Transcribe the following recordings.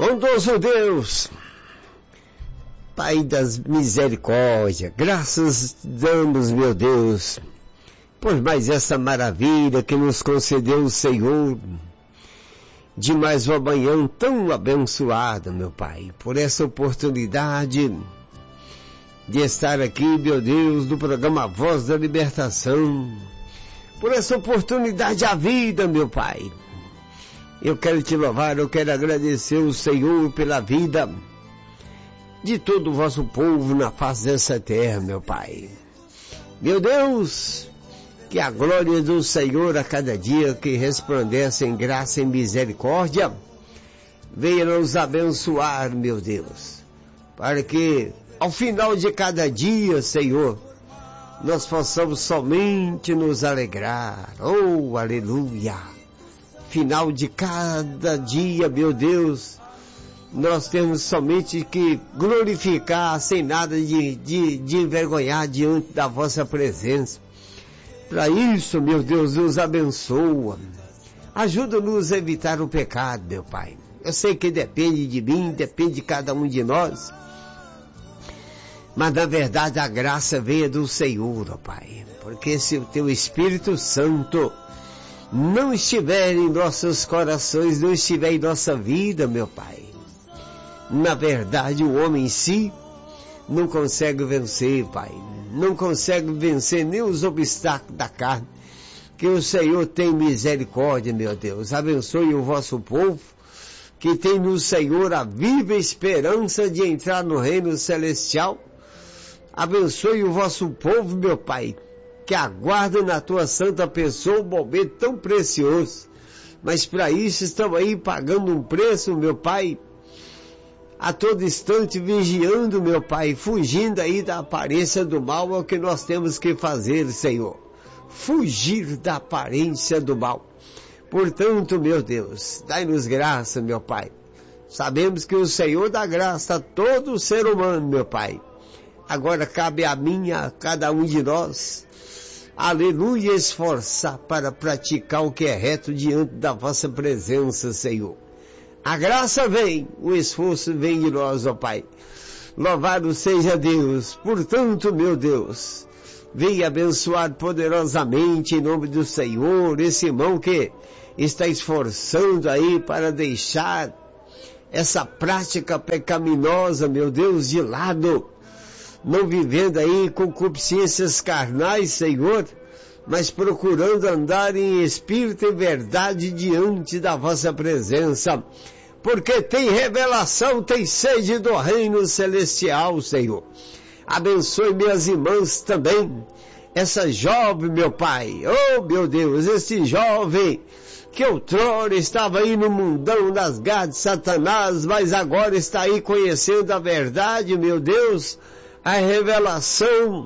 Bondoso Deus, Pai das misericórdias, graças damos, meu Deus, por mais essa maravilha que nos concedeu o Senhor, de mais uma manhã tão abençoada, meu Pai, por essa oportunidade de estar aqui, meu Deus, no programa Voz da Libertação, por essa oportunidade à vida, meu Pai. Eu quero te louvar, eu quero agradecer o Senhor pela vida de todo o vosso povo na face dessa terra, meu Pai. Meu Deus, que a glória do Senhor a cada dia que resplandece em graça e misericórdia, venha nos abençoar, meu Deus, para que ao final de cada dia, Senhor, nós possamos somente nos alegrar. Oh, aleluia! Final de cada dia, meu Deus, nós temos somente que glorificar sem nada de envergonhar diante da vossa presença. Para isso, meu Deus, nos abençoa. Ajuda-nos a evitar o pecado, meu Pai. Eu sei que depende de mim, depende de cada um de nós. Mas na verdade a graça veio do Senhor, ó Pai. Porque se o teu Espírito Santo não estiver em nossos corações, não estiver em nossa vida, meu Pai, na verdade o homem em si não consegue vencer, Pai. Não consegue vencer nem os obstáculos da carne. Que o Senhor tem misericórdia, meu Deus. Abençoe o vosso povo, que tem no Senhor a viva esperança de entrar no reino celestial. Abençoe o vosso povo, meu Pai, que aguarda na tua santa pessoa um momento tão precioso. Mas para isso estão aí pagando um preço, meu Pai, a todo instante vigiando, meu Pai, fugindo aí da aparência do mal. É o que nós temos que fazer, Senhor. Fugir da aparência do mal. Portanto, meu Deus, dai-nos graça, meu Pai. Sabemos que o Senhor dá graça a todo ser humano, meu Pai. Agora cabe a mim, a cada um de nós, aleluia, esforçar para praticar o que é reto diante da vossa presença, Senhor. A graça vem, o esforço vem de nós, ó Pai. Louvado seja Deus. Portanto, meu Deus, venha abençoar poderosamente em nome do Senhor esse irmão que está esforçando aí para deixar essa prática pecaminosa, meu Deus, de lado, não vivendo aí concupiscências carnais, Senhor, mas procurando andar em espírito e verdade diante da vossa presença, porque tem revelação, tem sede do reino celestial, Senhor. Abençoe minhas irmãs também, essa jovem, meu Pai, oh meu Deus, esse jovem que outrora estava aí no mundão das garras de Satanás, mas agora está aí conhecendo a verdade, meu Deus. A revelação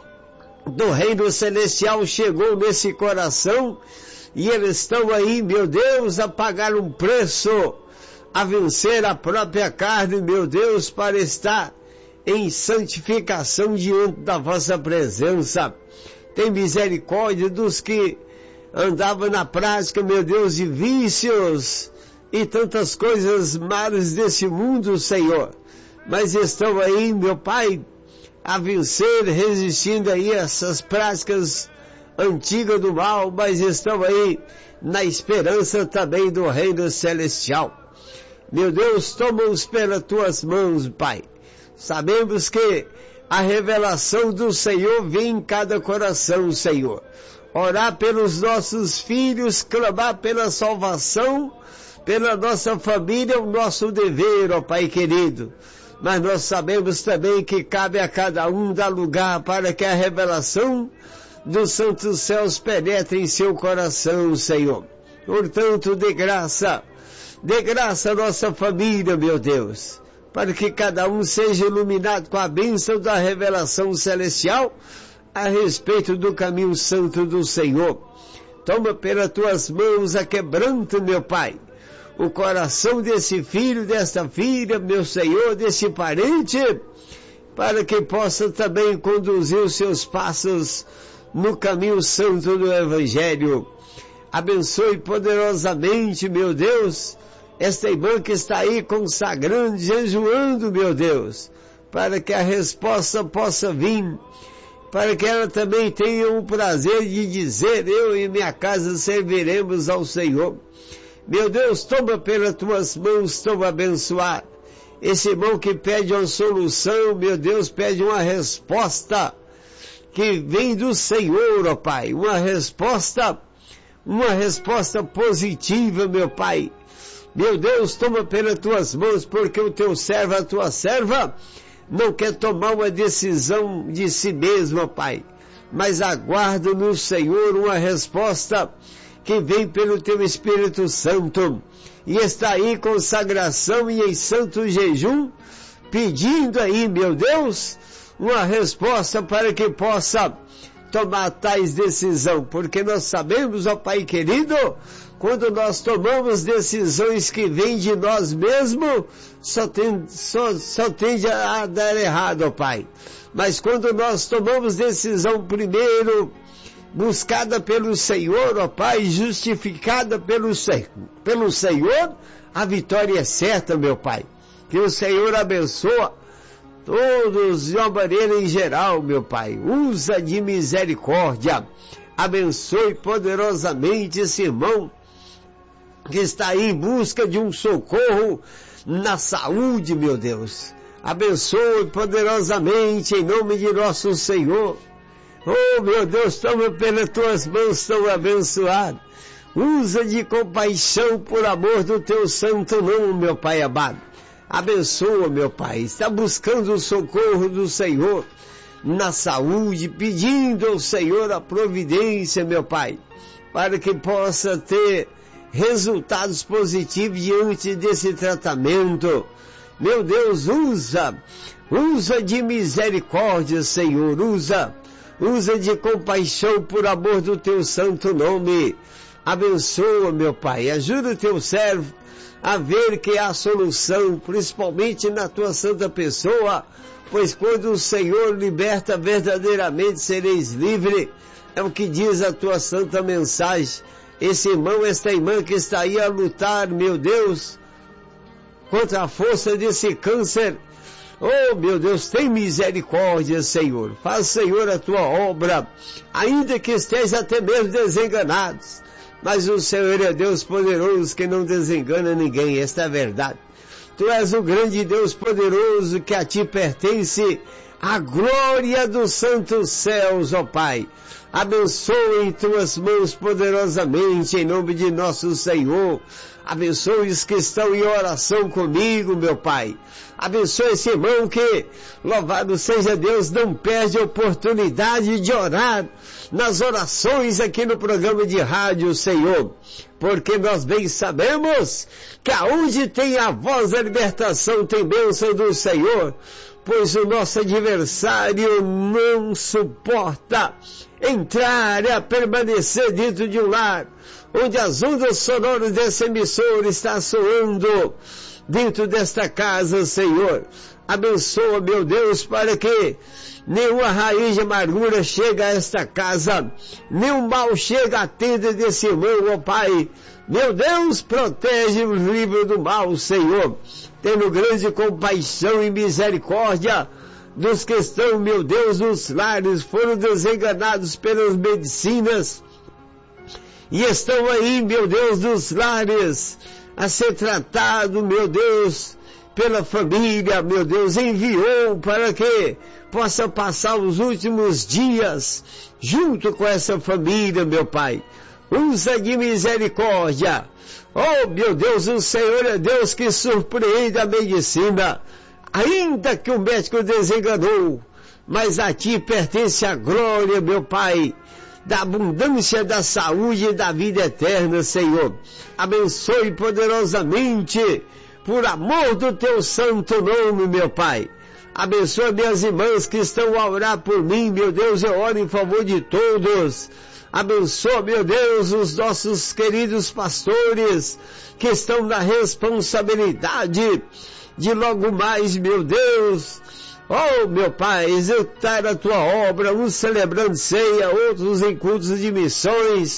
do reino celestial chegou nesse coração e eles estão aí, meu Deus, a pagar um preço, a vencer a própria carne, meu Deus, para estar em santificação diante da vossa presença. Tem misericórdia dos que andavam na prática, meu Deus, de vícios e tantas coisas malas desse mundo, Senhor, mas estão aí, meu Pai, a vencer, resistindo aí a essas práticas antigas do mal, mas estão aí na esperança também do reino celestial. Meu Deus, toma-os pelas tuas mãos, Pai. Sabemos que a revelação do Senhor vem em cada coração, Senhor. Orar pelos nossos filhos, clamar pela salvação, pela nossa família, é o nosso dever, ó Pai querido. Mas nós sabemos também que cabe a cada um dar lugar para que a revelação dos santos céus penetre em seu coração, Senhor. Portanto, dê graça a nossa família, meu Deus, para que cada um seja iluminado com a bênção da revelação celestial a respeito do caminho santo do Senhor. Toma pelas tuas mãos a quebranto, meu Pai, o coração desse filho, desta filha, meu Senhor, desse parente, para que possa também conduzir os seus passos no caminho santo do Evangelho. Abençoe poderosamente, meu Deus, esta irmã que está aí consagrando, jejuando, meu Deus, para que a resposta possa vir, para que ela também tenha o prazer de dizer, eu e minha casa serviremos ao Senhor. Meu Deus, toma pelas tuas mãos, toma abençoar. Esse irmão que pede uma solução, meu Deus, pede uma resposta que vem do Senhor, ó Pai, uma resposta positiva, meu Pai. Meu Deus, toma pelas tuas mãos, porque o teu servo, a tua serva, não quer tomar uma decisão de si mesma, Pai, mas aguarda no Senhor uma resposta que vem pelo teu Espírito Santo, e está aí em consagração e em santo jejum, pedindo aí, meu Deus, uma resposta para que possa tomar tais decisão, porque nós sabemos, ó Pai querido, quando nós tomamos decisões que vêm de nós mesmos, só tende a dar errado, ó Pai. Mas quando nós tomamos decisão primeiro, buscada pelo Senhor, ó Pai, justificada pelo Senhor, a vitória é certa, meu Pai. Que o Senhor abençoe todos de uma maneira em geral, meu Pai. Usa de misericórdia. Abençoe poderosamente esse irmão que está aí em busca de um socorro na saúde, meu Deus. Abençoe poderosamente em nome de nosso Senhor. Oh, meu Deus, toma pelas tuas mãos tão abençoado. Usa de compaixão por amor do teu santo nome, meu Pai amado. Abençoa, meu Pai. Está buscando o socorro do Senhor na saúde, pedindo ao Senhor a providência, meu Pai, para que possa ter resultados positivos diante desse tratamento. Meu Deus, usa de misericórdia, Senhor, usa de compaixão por amor do teu santo nome. Abençoa, meu Pai, ajuda o teu servo a ver que há solução, principalmente na tua santa pessoa, pois quando o Senhor liberta verdadeiramente sereis livres, é o que diz a tua santa mensagem. Esse irmão, esta irmã que está aí a lutar, meu Deus, contra a força desse câncer. Oh, meu Deus, tem misericórdia, Senhor. Faz, Senhor, a tua obra, ainda que esteja até mesmo desenganados. Mas o Senhor é Deus poderoso que não desengana ninguém, esta é a verdade. Tu és o grande Deus poderoso que a ti pertence a glória dos santos céus, ó Pai. Abençoa em tuas mãos poderosamente, em nome de nosso Senhor. Abençoe os que estão em oração comigo, meu Pai. Abençoe esse irmão que, louvado seja Deus, não perde a oportunidade de orar nas orações aqui no programa de rádio, Senhor. Porque nós bem sabemos que aonde tem a voz da libertação tem bênção do Senhor. Pois o nosso adversário não suporta entrar e permanecer dentro de um lar onde as ondas sonoras dessa emissora está soando dentro desta casa, Senhor. Abençoa, meu Deus, para que nenhuma raiz de amargura chegue a esta casa, nenhum mal chega à tenda desse irmão, ó Pai. Meu Deus, protege o livro do mal, Senhor, tendo grande compaixão e misericórdia dos que estão, meu Deus, nos lares, foram desenganados pelas medicinas e estão aí, meu Deus, nos lares a ser tratado, meu Deus, pela família, meu Deus, enviou para que possa passar os últimos dias junto com essa família, meu Pai. Usa de misericórdia. Oh, meu Deus, o Senhor é Deus que surpreende a medicina. Ainda que o médico desenganou, mas a ti pertence a glória, meu Pai, da abundância da saúde e da vida eterna, Senhor. Abençoe poderosamente, por amor do teu santo nome, meu Pai. Abençoa minhas irmãs que estão a orar por mim, meu Deus, eu oro em favor de todos. Abençoa, meu Deus, os nossos queridos pastores que estão na responsabilidade de logo mais, meu Deus, oh, meu Pai, executar a tua obra, uns celebrando ceia, outros em cultos de missões,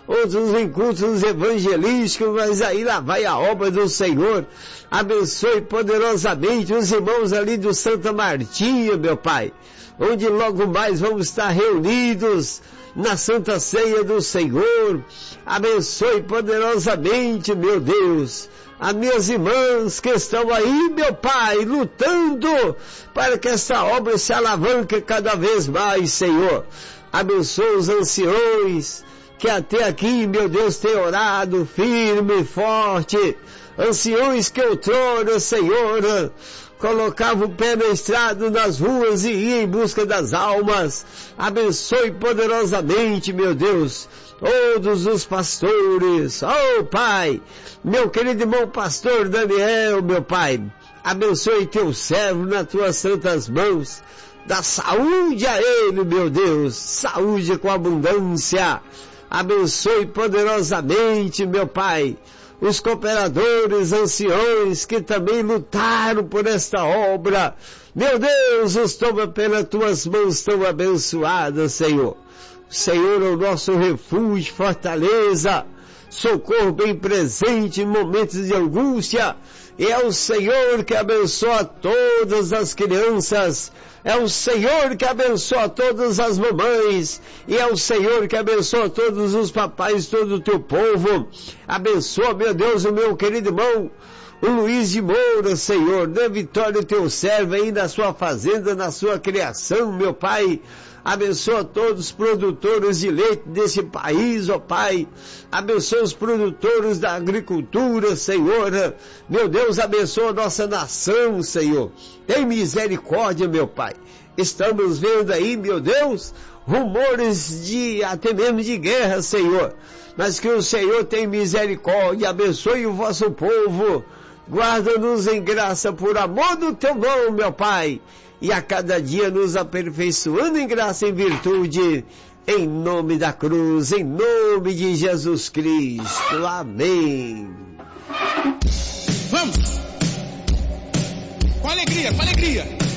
outros em cultos evangelísticos, mas aí lá vai a obra do Senhor. Abençoe poderosamente os irmãos ali do Santa Martinha, meu Pai, onde logo mais vamos estar reunidos na Santa Ceia do Senhor. Abençoe poderosamente, meu Deus, as minhas irmãs que estão aí, meu Pai, lutando para que essa obra se alavanque cada vez mais, Senhor. Abençoe os anciões que até aqui, meu Deus, têm orado firme e forte. Anciões que outrora, Senhor, colocava o pé na estrada, nas ruas e ia em busca das almas. Abençoe poderosamente, meu Deus, todos os pastores. Oh, Pai, meu querido irmão pastor Daniel, meu Pai, abençoe teu servo nas tuas santas mãos. Dá saúde a ele, meu Deus, saúde com abundância. Abençoe poderosamente, meu Pai, os cooperadores, anciões que também lutaram por esta obra. Meu Deus, os toma pelas tuas mãos tão abençoadas, Senhor. O Senhor é o nosso refúgio, fortaleza, socorro bem presente em momentos de angústia. E é o Senhor que abençoa todas as crianças. É o Senhor que abençoa todas as mamães. E é o Senhor que abençoa todos os papais, todo o teu povo. Abençoa, meu Deus, o meu querido irmão, o Luiz de Moura, Senhor. Dê vitória ao teu servo aí na sua fazenda, na sua criação, meu Pai. Abençoa todos os produtores de leite desse país, ó Pai. Abençoa os produtores da agricultura, Senhor. Meu Deus, abençoa a nossa nação, Senhor. Tem misericórdia, meu Pai. Estamos vendo aí, meu Deus, rumores de, até mesmo de guerra, Senhor. Mas que o Senhor tem misericórdia. Abençoe o vosso povo. Guarda-nos em graça por amor do teu nome, meu Pai. E a cada dia nos aperfeiçoando em graça e em virtude, em nome da cruz, em nome de Jesus Cristo. Amém. Vamos! Com alegria, com alegria!